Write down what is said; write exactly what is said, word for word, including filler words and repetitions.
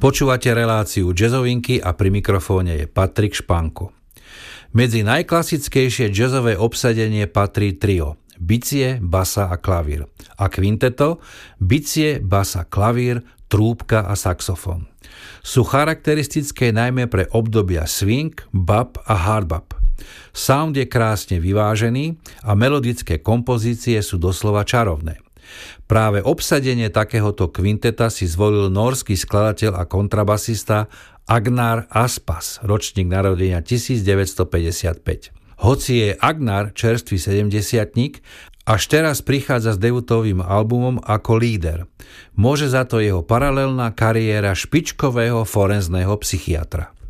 Počúvate reláciu Jazzovinky a pri mikrofóne je Patrik Španko. Medzi najklasickejšie jazzové obsadenie patrí trio bicie, basa a klavír a kvinteto bicie, basa, klavír, trúbka a saxofón. Sú charakteristické najmä pre obdobia swing, bop a hardbop. Sound je krásne vyvážený a melodické kompozície sú doslova čarovné. Práve obsadenie takéhoto kvinteta si zvolil nórsky skladateľ a kontrabasista Agnar Aspas, ročník narodenia devätnásťstopäťdesiatpäť. Hoci je Agnar čerstvý sedemdesiatnik, až teraz prichádza s debutovým albumom ako líder. Môže za to jeho paralelná kariéra špičkového forenzného psychiatra.